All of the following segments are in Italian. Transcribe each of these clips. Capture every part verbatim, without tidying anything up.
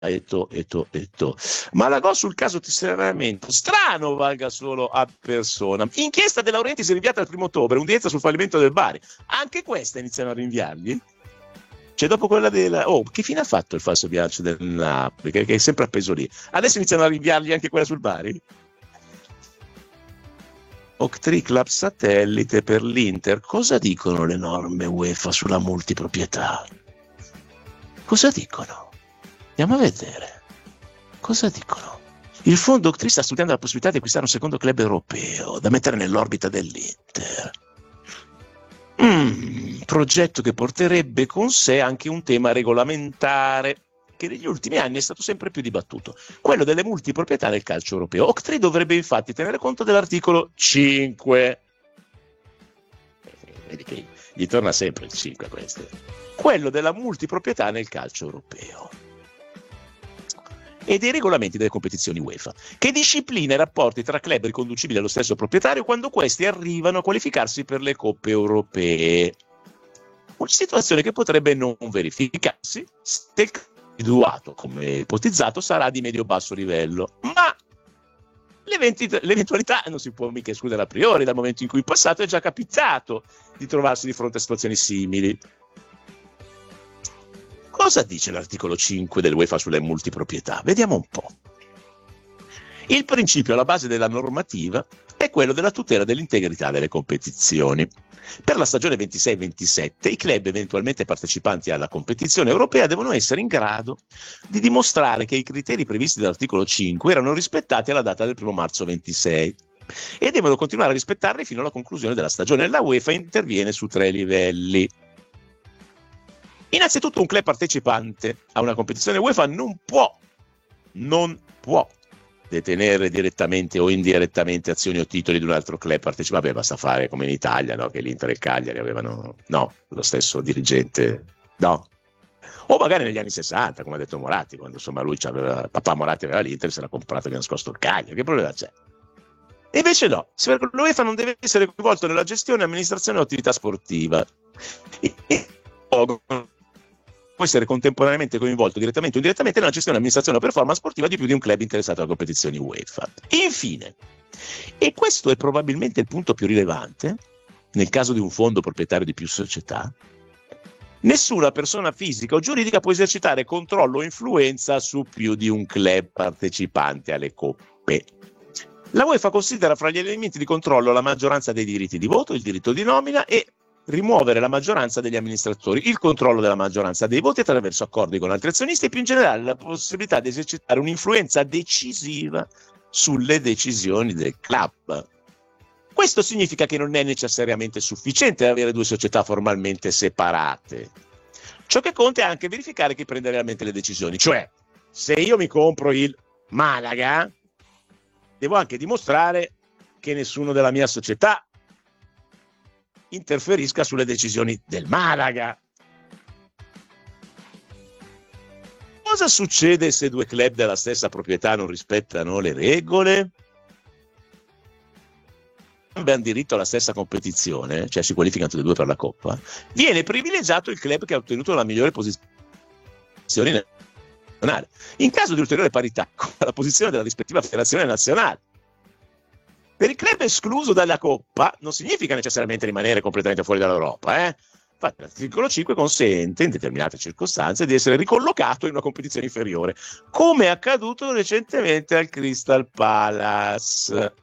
Eto, eto, eto. Malagò sul caso tesseramento strano valga solo a persona. Inchiesta De Laurentiis rinviata al primo ottobre, un'udienza sul fallimento del Bari. Anche questa iniziano a rinviargli? Cioè dopo quella della... Oh, che fine ha fatto il falso bilancio del Napoli, che, che è sempre appeso lì? Adesso iniziano a rinviargli anche quella sul Bari? Octree Club satellite per l'Inter. Cosa dicono le norme UEFA sulla multiproprietà? Cosa dicono? Andiamo a vedere. Cosa dicono? Il fondo Octree sta studiando la possibilità di acquistare un secondo club europeo da mettere nell'orbita dell'Inter. Mm, progetto che porterebbe con sé anche un tema regolamentare che negli ultimi anni è stato sempre più dibattuto, quello delle multiproprietà nel calcio europeo. Octree dovrebbe infatti tenere conto dell'articolo cinque. Vedi che gli torna sempre il cinque a questo. Quello della multiproprietà nel calcio europeo e dei regolamenti delle competizioni UEFA, che disciplina i rapporti tra club riconducibili allo stesso proprietario quando questi arrivano a qualificarsi per le coppe europee. Una situazione che potrebbe non verificarsi se il individuato, come ipotizzato, sarà di medio-basso livello, ma l'eventualità non si può mica escludere a priori, dal momento in cui in passato è già capitato di trovarsi di fronte a situazioni simili. Cosa dice l'articolo cinque dell'UEFA sulle multiproprietà? Vediamo un po'. Il principio alla base della normativa è quello della tutela dell'integrità delle competizioni. Per la stagione ventisei ventisette i club eventualmente partecipanti alla competizione europea devono essere in grado di dimostrare che i criteri previsti dall'articolo cinque erano rispettati alla data del primo marzo ventisei e devono continuare a rispettarli fino alla conclusione della stagione. La UEFA interviene su tre livelli. Innanzitutto un club partecipante a una competizione UEFA non può, non può detenere direttamente o indirettamente azioni o titoli di un altro club partecipante. Basta fare come in Italia, no? Che l'Inter e il Cagliari avevano, no, lo stesso dirigente, no. O magari negli anni sessanta, come ha detto Moratti, quando insomma lui aveva, papà Moratti aveva l'Inter, se l'ha comprato e gli ha nascosto il Cagliari, che problema c'è? E invece no, l'UEFA non deve essere coinvolto nella gestione, amministrazione o attività sportiva. E, e, può essere contemporaneamente coinvolto direttamente o indirettamente nella gestione, amministrazione o performance sportiva di più di un club interessato alle competizioni UEFA. Infine, e questo è probabilmente il punto più rilevante, nel caso di un fondo proprietario di più società, nessuna persona fisica o giuridica può esercitare controllo o influenza su più di un club partecipante alle coppe. La UEFA considera fra gli elementi di controllo la maggioranza dei diritti di voto, il diritto di nomina e rimuovere la maggioranza degli amministratori, il controllo della maggioranza dei voti attraverso accordi con altri azionisti e più in generale la possibilità di esercitare un'influenza decisiva sulle decisioni del club. Questo significa che non è necessariamente sufficiente avere due società formalmente separate. Ciò che conta è anche verificare chi prende realmente le decisioni, cioè se io mi compro il Malaga devo anche dimostrare che nessuno della mia società interferisca sulle decisioni del Malaga. Cosa succede se due club della stessa proprietà non rispettano le regole? Abbiamo diritto alla stessa competizione, cioè si qualificano tutti e due per la Coppa, viene privilegiato il club che ha ottenuto la migliore posizione nazionale. In caso di ulteriore parità con la posizione della rispettiva federazione nazionale. Per il club escluso dalla Coppa non significa necessariamente rimanere completamente fuori dall'Europa. Eh? Infatti l'articolo cinque consente, in determinate circostanze, di essere ricollocato in una competizione inferiore, come è accaduto recentemente al Crystal Palace.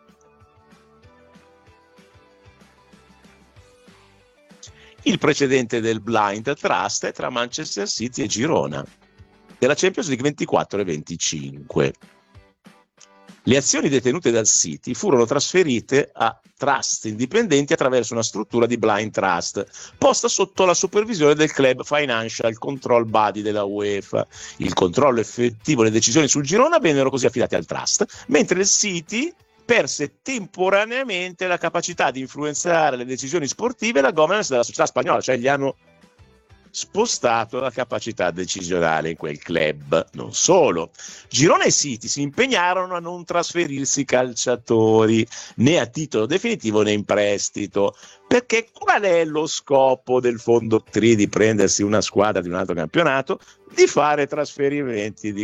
Il precedente del Blind Trust è tra Manchester City e Girona, della Champions League ventiquattro e venticinque. Le azioni detenute dal City furono trasferite a trust indipendenti attraverso una struttura di blind trust, posta sotto la supervisione del Club Financial Control Body della UEFA. Il controllo effettivo e le decisioni sul Girona vennero così affidati al trust, mentre il City perse temporaneamente la capacità di influenzare le decisioni sportive e la governance della società spagnola, cioè gli hanno spostato la capacità decisionale in quel club. Non solo, Girone e City si impegnarono a non trasferirsi calciatori né a titolo definitivo né in prestito, perché qual è lo scopo del fondo tri di prendersi una squadra di un altro campionato? Di fare trasferimenti di